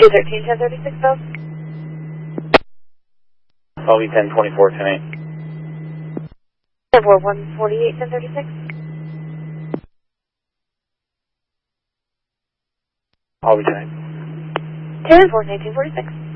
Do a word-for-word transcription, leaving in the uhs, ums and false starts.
two thirteen, ten thirty-six, Bill. I'll be ten twenty-four, ten eight. ten four, one forty-eight, ten thirty-six. I'll be ten eight. ten four, nineteen forty-six.